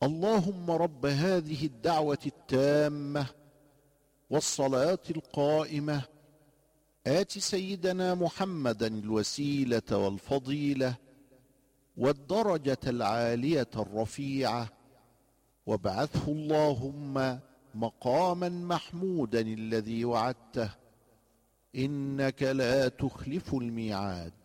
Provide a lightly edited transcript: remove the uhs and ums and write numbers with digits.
اللهم رب هذه الدعوة التامة والصلاة القائمة آت سيدنا محمدا الوسيلة والفضيلة والدرجة العالية الرفيعة، وابعثه اللهم مقاما محمودا الذي وعدته، إنك لا تخلف الميعاد.